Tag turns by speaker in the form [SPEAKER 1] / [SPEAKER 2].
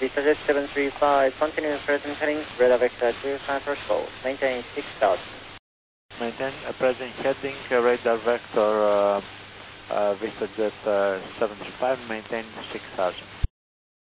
[SPEAKER 1] VistaJet 735, continue present heading, radar vector 25 first call, maintain 6,000.
[SPEAKER 2] Maintain present heading, radar vector VistaJet 735, maintain 6,000.